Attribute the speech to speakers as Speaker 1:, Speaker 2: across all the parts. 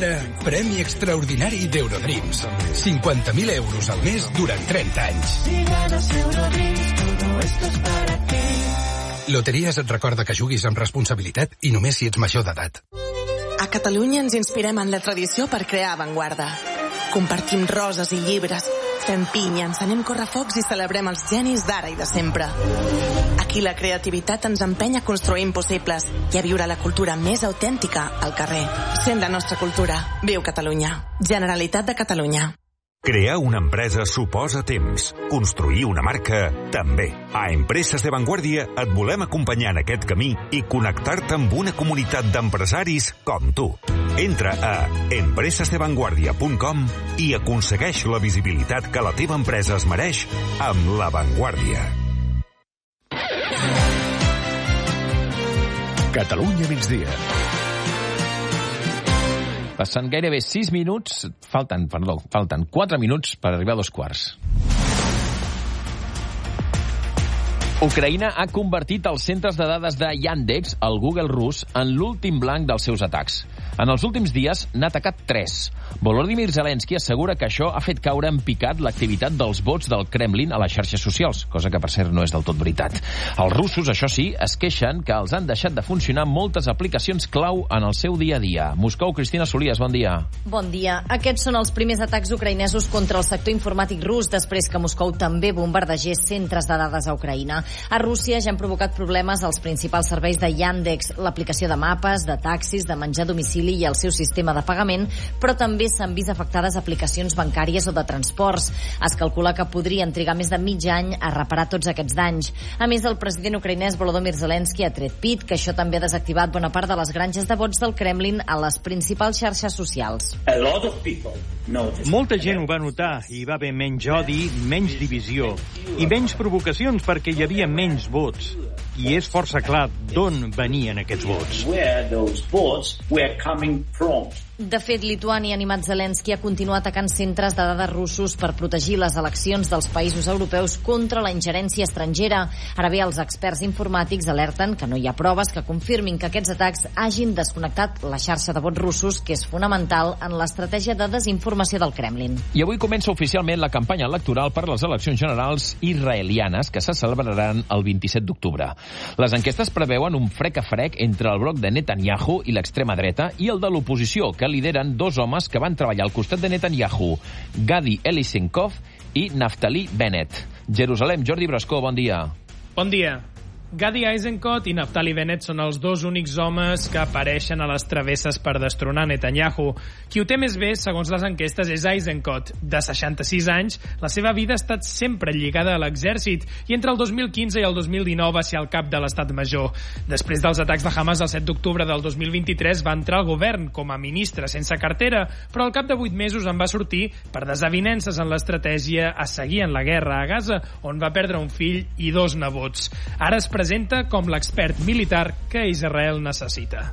Speaker 1: ara, premi extraordinari d'Eurodreams. 50.000 euros al mes durant 30 anys.
Speaker 2: Si ganas Eurodreams, todo esto es para ti.
Speaker 1: Loteries et recorda que juguis amb responsabilitat i només si ets major d'edat.
Speaker 3: A Catalunya ens inspirem en la tradició per crear avantguarda. Compartim roses i llibres, fem pinya, encenem correfocs i celebrem els genis d'ara i de sempre. Aquí la creativitat ens empeny a construir impossibles i a viure la cultura més autèntica al carrer. Sent la nostra cultura. Viu Catalunya. Generalitat de Catalunya.
Speaker 4: Crear una empresa suposa temps. Construir una marca, també. A Empreses de Vanguardia et volem acompanyar en aquest camí i connectar-te amb una comunitat d'empresaris com tu. Entra a empresesdevanguardia.com i aconsegueix la visibilitat que la teva empresa es mereix amb La Vanguardia.
Speaker 5: Catalunya migdia.
Speaker 6: Passen gairebé 6 minuts, falten 4 minuts per arribar a 2:15. Ucraïna ha convertit els centres de dades de Yandex, el Google rus, en l'últim blanc dels seus atacs. En els últims dies n'ha atacat 3. Volodymyr Zelensky assegura que això ha fet caure en picat l'activitat dels bots del Kremlin a les xarxes socials, cosa que per cert no és del tot veritat. Els russos, això sí, es queixen que els han deixat de funcionar moltes aplicacions clau en el seu dia a dia. Moscou, Cristina Solies, bon dia.
Speaker 7: Bon dia. Aquests són els primers atacs ucraïnesos contra el sector informàtic rus després que Moscou també bombardegés centres de dades a Ucraïna. A Rússia ja han provocat problemes als principals serveis de Yandex, l'aplicació de mapes, de taxis, de menjar a domicili i el seu sistema de pagament, però també s'han vist afectades aplicacions bancàries o de transports. Es calcula que podrien trigar més de mig any a reparar tots aquests danys. A més, el president ucraïnès Volodymyr Zelensky ha tret pit que això també ha desactivat bona part de les granges de vots del Kremlin a les principals xarxes socials.
Speaker 8: Molta gent ho va notar i hi va haver menys odi, menys divisió i menys provocacions perquè hi havia menys vots. I és força clar d'on venien aquests vots.
Speaker 7: De fet, Lituània ha animat Zelensky a continuar atacant centres de dades russos per protegir les eleccions dels països europeus contra la ingerència estrangera. Ara bé, els experts informàtics alerten que no hi ha proves que confirmin que aquests atacs hagin desconnectat la xarxa de vots russos, que és fonamental en l'estratègia de desinformació del Kremlin.
Speaker 6: I avui comença oficialment la campanya electoral per les eleccions generals israelianes que se celebraran el 27 d'octubre. Les enquestes preveuen un frec a frec entre el bloc de Netanyahu i l'extrema dreta i el de l'oposició, que lideren 2 homes que van treballar al costat de Netanyahu, Gadi Eisenkot i Naftali Bennett. Jerusalem, Jordi Brascó, bon dia.
Speaker 9: Bon dia. Gadi Eisenkot i Naftali Bennett són els 2 únics homes que apareixen a les travesses per destronar Netanyahu. Qui ho té més bé, segons les enquestes, és Eisenkot. De 66 anys, la seva vida ha estat sempre lligada a l'exèrcit i entre el 2015 i el 2019 va ser el cap de l'Estat Major. Després dels atacs de Hamas el 7 d'octubre del 2023 va entrar al govern com a ministre sense cartera, però al cap de 8 mesos en va sortir per desavinences en l'estratègia a seguir en la guerra a Gaza, on va perdre un fill i 2 nebots. Ara es presenta com l'expert militar que Israel necessita.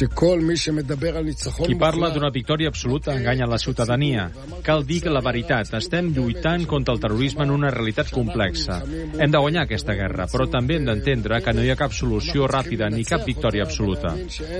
Speaker 10: Qui parla d'una victòria absoluta enganya la ciutadania. Cal dir que la veritat, estem lluitant contra el terrorisme en una realitat complexa. Hem de guanyar aquesta guerra, però també hem d'entendre que no hi ha cap solució ràpida ni cap victòria absoluta.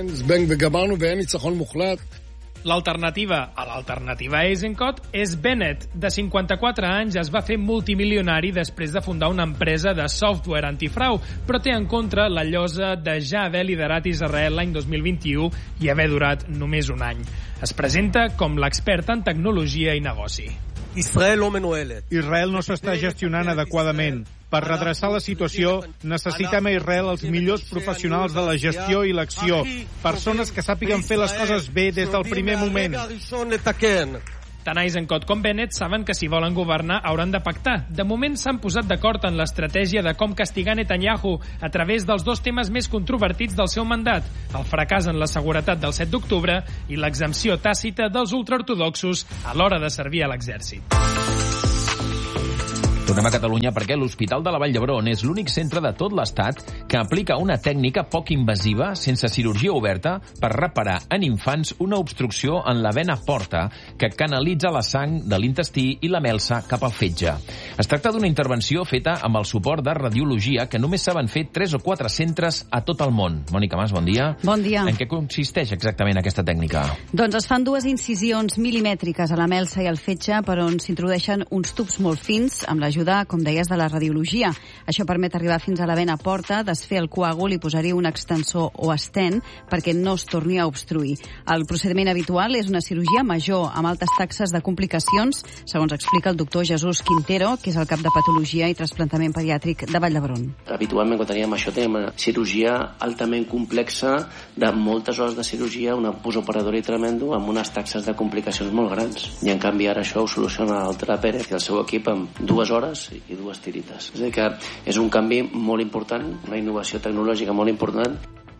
Speaker 9: L'alternativa a l'alternativa Eisenkot és Bennett. De 54 anys es va fer multimilionari després de fundar una empresa de software antifrau, però té en contra la llosa de ja haver liderat Israel l'any 2021 i haver durat només un any. Es presenta com l'expert en tecnologia i negoci.
Speaker 11: Israel no s'està gestionant adequadament. Per redreçar la situació, necessitem a Israel els millors professionals de la gestió i l'acció, persones que sàpiguen fer les coses bé des del primer moment.
Speaker 9: Tant Eisenkot com Bennett saben que si volen governar hauran de pactar. De moment s'han posat d'acord en l'estratègia de com castigar Netanyahu a través dels 2 temes més controvertits del seu mandat, el fracàs en la seguretat del 7 d'octubre i l'exempció tàcita dels ultraortodoxos a l'hora de servir a l'exèrcit.
Speaker 6: Tornem a Catalunya perquè l'Hospital de la Vall d'Hebron és l'únic centre de tot l'Estat que aplica una tècnica poc invasiva, sense cirurgia oberta, per reparar en infants una obstrucció en la vena porta que canalitza la sang de l'intestí i la melsa cap al fetge. Es tracta d'una intervenció feta amb el suport de radiologia que només saben fer 3 o 4 centres a tot el món. Mònica Mas, bon dia.
Speaker 5: Bon dia.
Speaker 6: En què consisteix exactament aquesta tècnica?
Speaker 5: Doncs es fan 2 incisions milimètriques a la melsa i al fetge per on s'introdueixen uns tubs molt fins amb l'ajuda, com deies, de la radiologia. Això permet arribar fins a la vena porta, desfer el coàgul i posar-hi un extensor o estent perquè no es torni a obstruir. El procediment habitual és una cirurgia major amb altes taxes de complicacions, segons explica el doctor Jesús Quintero, que és el cap de patologia i trasplantament pediàtric de Vall d'Hebron.
Speaker 12: Habitualment, quan teníem això, teníem una cirurgia altament complexa, de moltes hores de cirurgia, un postoperadori tremendo, amb unes taxes de complicacions molt grans. I en canvi ara això ho soluciona el Tera Pérez i el seu equip amb 2 hores i 2 tirites. És a dir, que és un canvi molt important, una innovació tecnològica molt important.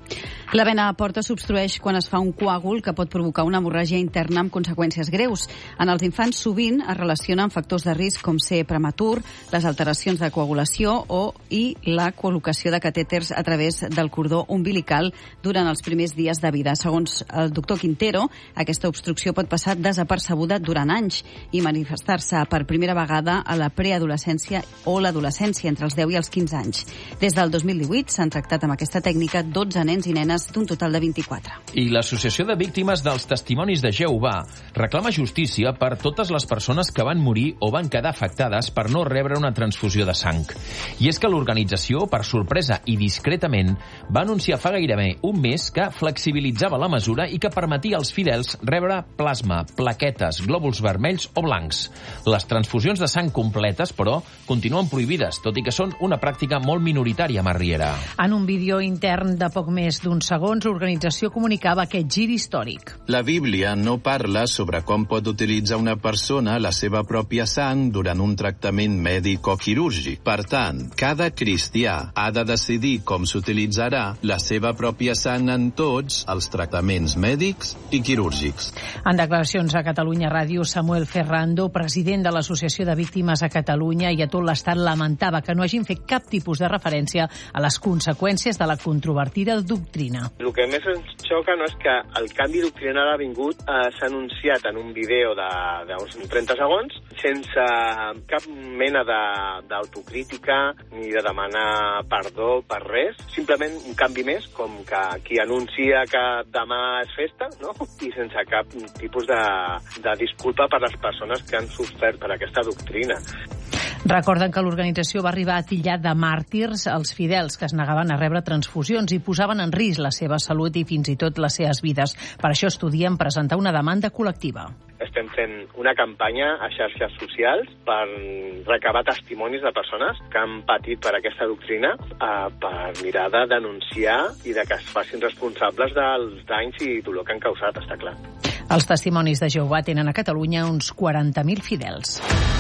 Speaker 5: La vena porta s'obstrueix quan es fa un coàgul que pot provocar una hemorràgia interna amb conseqüències greus. En els infants sovint es relaciona amb factors de risc com ser prematur, les alteracions de coagulació i la col·locació de catèters a través del cordó umbilical durant els primers dies de vida. Segons el doctor Quintero, aquesta obstrucció pot passar desapercebuda durant anys i manifestar-se per primera vegada a la preadolescència o l'adolescència, entre els 10 i els 15 anys. Des del 2018 s'han tractat amb aquesta tècnica 12 nens i nenes d'un total de 24.
Speaker 6: I l'Associació de Víctimes dels Testimonis de Jehovà reclama justícia per totes les persones que van morir o van quedar afectades per no rebre una transfusió de sang. I és que l'organització, per sorpresa i discretament, va anunciar fa gairebé un mes que flexibilitzava la mesura i que permetia als fidels rebre plasma, plaquetes, glòbuls vermells o blancs. Les transfusions de sang completes, però, continuen prohibides, tot i que són una pràctica molt minoritària a Riera.
Speaker 13: En un vídeo intern de poc més d'un segons, l'organització comunicava aquest gir històric.
Speaker 14: La Bíblia no parla sobre com pot utilitzar una persona la seva pròpia sang durant un tractament mèdic o quirúrgic. Per tant, cada cristià ha de decidir com s'utilitzarà la seva pròpia sang en tots els tractaments mèdics i quirúrgics.
Speaker 13: En declaracions a Catalunya Ràdio, Samuel Ferrando, president de l'Associació de Víctimes a Catalunya i a tot l'Estat, lamentava que no hagin fet cap tipus de referència a les conseqüències de la controvertida doctrina.
Speaker 15: El que més ens xoca no és que el canvi doctrinal ha vingut, s'ha anunciat en un vídeo d'uns 30 segons, sense cap mena d'autocrítica ni de demanar perdó per res, simplement un canvi més, com que qui anuncia que demà és festa, no? I sense cap tipus de disculpa per les persones que han sofert per aquesta doctrina.
Speaker 13: Recorden que l'organització va arribar a titllar de màrtirs els fidels que es negaven a rebre transfusions i posaven en risc la seva salut i fins i tot les seves vides. Per això estudien presentar una demanda col·lectiva.
Speaker 15: Estem fent una campanya a xarxes socials per recabar testimonis de persones que han patit per aquesta doctrina, per mirar de denunciar i de que es facin responsables dels danys i dolor que han causat, està clar.
Speaker 13: Els testimonis de Jehovà tenen a Catalunya uns 40.000 fidels.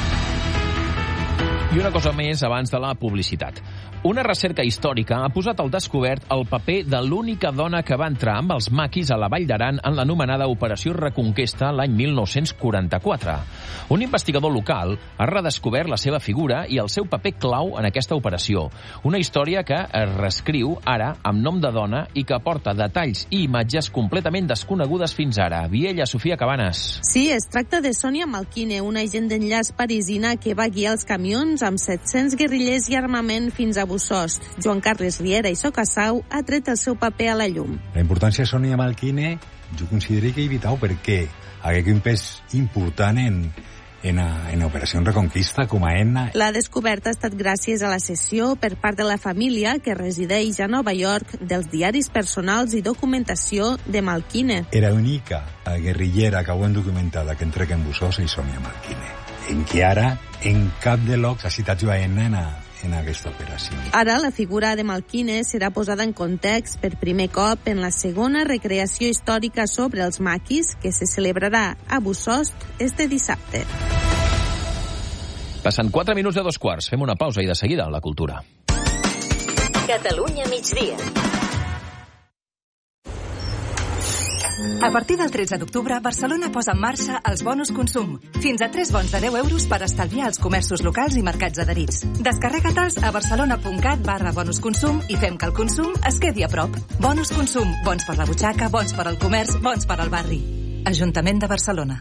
Speaker 6: I una cosa més abans de la publicitat. Una recerca històrica ha posat al descobert el paper de l'única dona que va entrar amb els maquis a la Vall d'Aran en l'anomenada Operació Reconquesta l'any 1944. Un investigador local ha redescobert la seva figura i el seu paper clau en aquesta operació. Una història que es reescriu ara amb nom de dona i que aporta detalls i imatges completament desconegudes fins ara. Viella, Sofia Cabanes.
Speaker 16: Sí, es tracta de Sònia Malquine, una agent d'enllaç parisina que va guiar els camions amb 700 guerrillers i armament fins a Bussost. Joan Carles Riera i Socassau ha tret el seu paper a la llum.
Speaker 17: La importància de Sònia Malquine jo considero que és vital perquè hagué un pes important en Operació Reconquista com a eina.
Speaker 16: La descoberta ha estat gràcies a la cessió per part de la família que resideix a Nova York dels diaris personals i documentació de Malquine.
Speaker 17: Era l'única guerrillera que ho hem documentada que entrega en Bussost i Sònia Malquine. En què ara en cap de llocs ha citat Joaena en aquesta operació.
Speaker 16: Ara la figura de Malquine serà posada en context per primer cop en la segona recreació històrica sobre els maquis que se celebrarà a Bussost este dissabte.
Speaker 6: Passen 4 minuts de 2:15. Fem una pausa i de seguida la cultura.
Speaker 18: Catalunya migdia. A partir del 13 d'octubre, Barcelona posa en marxa els bonus consum. Fins a 3 bons de 10 euros per estalviar als comerços locals i mercats adherits. Descarrega-te'ls a barcelona.cat/bonusconsum i fem que el consum es quedi a prop. Bonus consum, bons per la butxaca, bons per al comerç, bons per al barri. Ajuntament de Barcelona.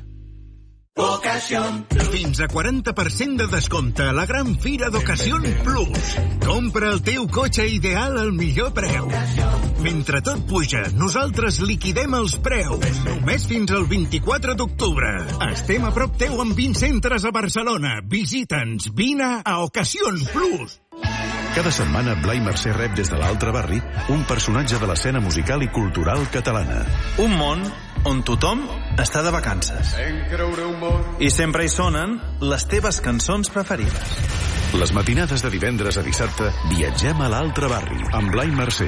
Speaker 19: Fins a 40% de descompte a la gran fira d'Ocasión Plus. Compra el teu cotxe ideal al millor preu. Mentre tot puja, nosaltres liquidem els preus. Només fins al 24 d'octubre. Estem a prop teu amb 20 centres a Barcelona. Visita'ns. Vine a Ocasión Plus.
Speaker 20: Cada setmana, Blai Mercè rep des de l'altre barri un personatge de l'escena musical i cultural catalana.
Speaker 21: Un món on tothom està de vacances. I sempre hi sonen les teves cançons preferides.
Speaker 20: Les matinades de divendres a dissabte viatgem a l'altre barri amb Blai Mercè.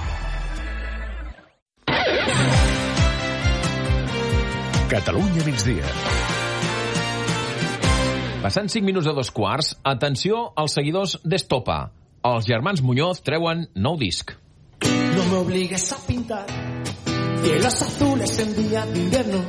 Speaker 20: Catalunya migdia.
Speaker 6: Passant 5 minuts a 2:15, atenció als seguidors d'Estopa. Els germans Muñoz treuen nou disc.
Speaker 2: No me obligues a pintar cielos azules en días de invierno,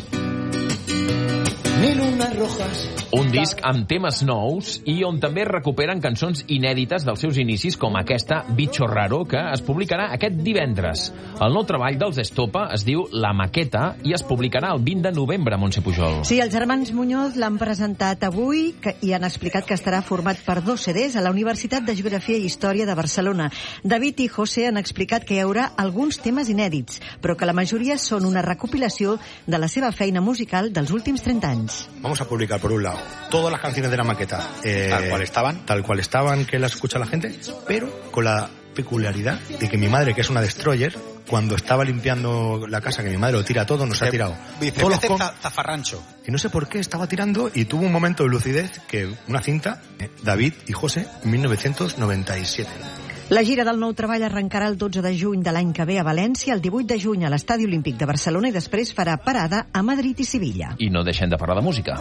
Speaker 2: ni lunas rojas.
Speaker 6: Un disc amb temes nous i on també recuperen cançons inèdites dels seus inicis, com aquesta, Bicho Raro, que es publicarà aquest divendres. El nou treball dels Estopa es diu La Maqueta i es publicarà el 20 de novembre, Montse Pujol.
Speaker 22: Sí, els germans Muñoz l'han presentat avui i han explicat que estarà format per 2 CDs a la Universitat de Geografia i Història de Barcelona. David i José han explicat que hi haurà alguns temes inèdits, però que la majoria són una recopilació de la seva feina musical dels últims 30 anys.
Speaker 23: Vamos a publicar, por un lado, todas las canciones de La Maqueta tal cual estaban, que las escucha la gente, pero con la peculiaridad de que mi madre, que es una destroyer, cuando estaba limpiando la casa, que mi madre lo tira todo, nos ha tirado todos los
Speaker 24: zafarrancho.
Speaker 23: Y no sé por qué estaba tirando, y tuvo un momento de lucidez que una cinta, David y José, 1997.
Speaker 22: La gira del nou treball arrencarà el 12 de juny de l'any que ve a València, el 18 de juny a l'Estadi Olímpic de Barcelona i després farà parada a Madrid i Sevilla.
Speaker 6: I no deixem de parlar de música.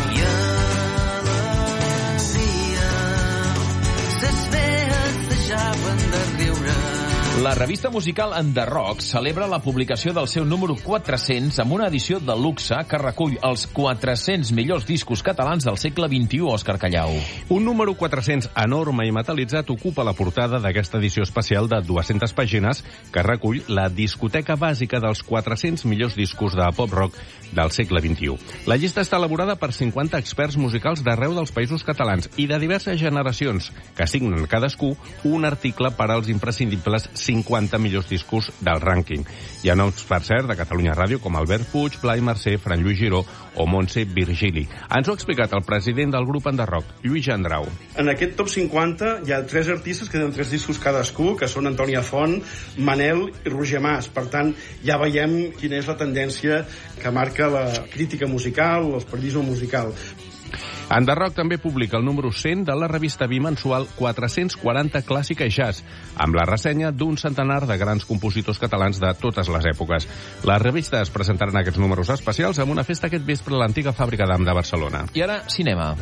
Speaker 6: La revista musical The Rock celebra la publicació del seu número 400 amb una edició de luxe que recull els 400 millors discos catalans del segle XXI, Òscar Callau.
Speaker 25: Un número 400 enorme i metalitzat ocupa la portada d'aquesta edició especial de 200 pàgines que recull la discoteca bàsica dels 400 millors discos de pop-rock del segle XXI. La llista està elaborada per 50 experts musicals d'arreu dels països catalans i de diverses generacions, que signen cadascú un article per als imprescindibles 50 millors discos del rànquing. Hi ha noms, per cert, de Catalunya Ràdio, com Albert Puig, Blai Mercè, Fran Lluís Giró o Montse Virgili. Ens ho ha explicat el president del grup The Rock, Lluís Gendrau.
Speaker 26: En aquest top 50 hi ha 3 artistes que tenen 3 discos cadascú, que són Antònia Font, Manel i Roger Mas. Per tant, ja veiem quina és la tendència que marca la crítica musical, el periodisme musical.
Speaker 25: The Rock també publica el número 100 de la revista bimensual 440 Clàssica i Jazz, amb la ressenya d'un centenar de grans compositors catalans de totes les èpoques. Les revistes presentaran aquests números especials amb una festa aquest vespre a l'antiga fàbrica d'Am de Barcelona.
Speaker 6: I ara, cinema.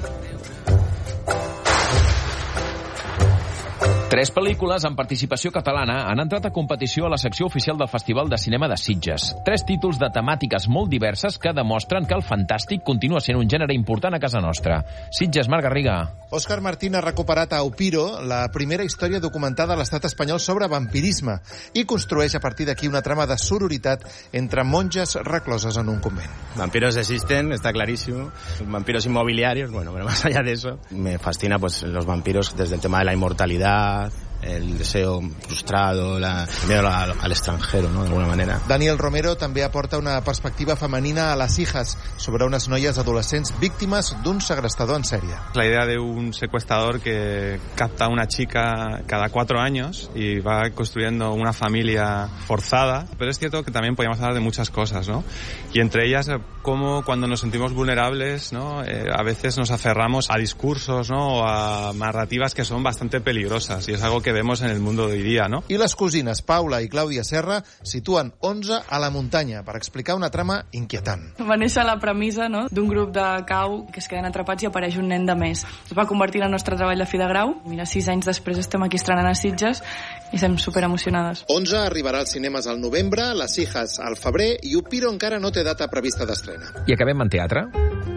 Speaker 6: 3 pel·lícules amb participació catalana han entrat a competició a la secció oficial del Festival de Cinema de Sitges. 3 títols de temàtiques molt diverses que demostren que el fantàstic continua sent un gènere important a casa nostra. Sitges, Marc Garriga.
Speaker 27: Òscar Martín ha recuperat a Opiro, la primera història documentada a l'estat espanyol sobre vampirisme, i construeix a partir d'aquí una trama de sororitat entre monges recloses en un convent.
Speaker 28: Vampiros existen, está clarísimo. Vampiros inmobiliarios, bueno, pero más allá de eso, me fascina pues los vampiros desde el tema de la inmortalidad, el deseo frustrado, el miedo al extranjero, ¿no?, de alguna manera.
Speaker 27: Daniel Romero també aporta una perspectiva femenina a Les hijas, sobre unes noies adolescents víctimes d'un segrestador en sèrie.
Speaker 29: La idea de un secuestrador que capta a una chica cada 4 años y va construyendo una familia forzada, pero es cierto que también podríamos hablar de muchas cosas, ¿no? Y entre ellas, cómo cuando nos sentimos vulnerables, ¿no?, a veces nos aferramos a discursos, ¿no?, o a narrativas que son bastante peligrosas, y es algo que vemos en el mundo de hoy día, ¿no?
Speaker 27: I les cosines Paula i Clàudia Serra situen 11 a la muntanya per explicar una trama inquietant.
Speaker 1: Va néixer la premissa, no?, d'un grup de cau que es queden atrapats i apareix un nen de més. Es va convertir en el nostre treball de fi de grau. Mira, 6 anys després estem aquí estrenant a Sitges i estem superemocionades.
Speaker 27: 11 arribarà als cinemes al novembre, Les Hijas al febrer i Upiro encara no té data prevista d'estrena.
Speaker 6: I acabem en teatre.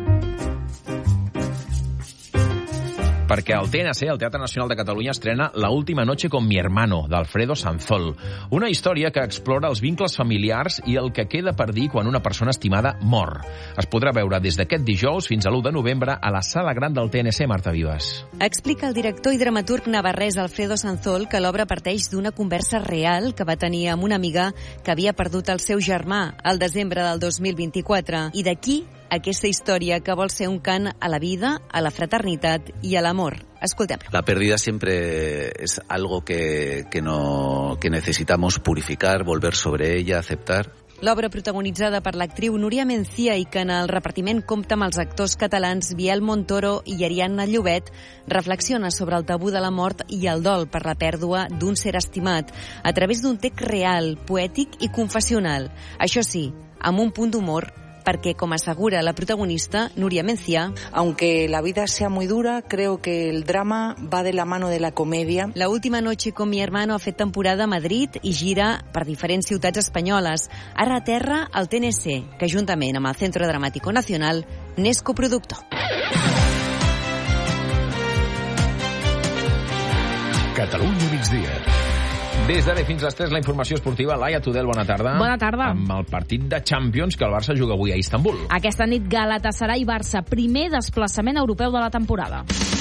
Speaker 6: Perquè el TNC, el Teatre Nacional de Catalunya, estrena La última noche con mi hermano, d'Alfredo Sanzol. Una història que explora els vincles familiars i el que queda per dir quan una persona estimada mor. Es podrà veure des d'aquest dijous fins a l'1 de novembre a la Sala Gran del TNC, Marta Vives.
Speaker 3: Explica el director i dramaturg navarrès Alfredo Sanzol que l'obra parteix d'una conversa real que va tenir amb una amiga que havia perdut el seu germà al desembre del 2024. I d'aquí aquesta història que vol ser un cant a la vida, a la fraternitat i a l'amor. Escoltem-lo.
Speaker 4: La pérdida siempre es algo que necesitamos purificar, volver sobre ella, aceptar.
Speaker 3: L'obra protagonitzada per l'actriu Núria Mencía i que en el repartiment compta amb els actors catalans Biel Montoro i Ariadna Llobet reflexiona sobre el tabú de la mort i el dol per la pèrdua d'un ser estimat a través d'un text real, poètic i confessional. Això sí, amb un punt d'humor, perquè, com assegura la protagonista, Núria Mencía,
Speaker 7: aunque la vida sea muy dura, creo que el drama va de la mano de la comedia.
Speaker 3: La última noche con mi hermano ha fet temporada a Madrid i gira per diferents ciutats espanyoles. Ara aterra al TNC, que juntament amb el Centro Dramático Nacional n'és coproductor.
Speaker 20: Catalunya migdia.
Speaker 6: Des d'ara fins a les 3, la informació esportiva. Laia Tudel, bona tarda.
Speaker 8: Bona tarda.
Speaker 6: Amb el partit de Champions que el Barça juga avui a Istanbul.
Speaker 8: Aquesta nit Galatasaray-Barça, primer desplaçament europeu de la temporada.